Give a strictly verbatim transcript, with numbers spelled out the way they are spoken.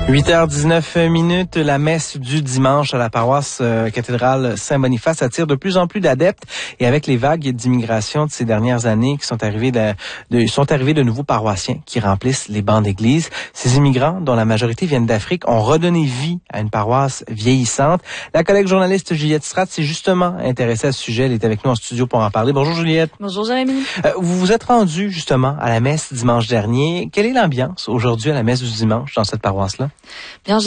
huit heures dix-neuf minutes, la messe du dimanche à la paroisse euh, cathédrale Saint-Boniface attire de plus en plus d'adeptes et avec les vagues d'immigration de ces dernières années qui sont arrivés de, de sont arrivés de nouveaux paroissiens qui remplissent les bancs d'église. Ces immigrants, dont la majorité viennent d'Afrique, ont redonné vie à une paroisse vieillissante. La collègue journaliste Juliette Stratt s'est justement intéressée à ce sujet. Elle est avec nous en studio pour en parler. Bonjour Juliette. Bonjour Jérémy. Euh, vous vous êtes rendue justement à la messe dimanche dernier. Quelle est l'ambiance aujourd'hui à la messe du dimanche dans cette paroisse-là? Bien,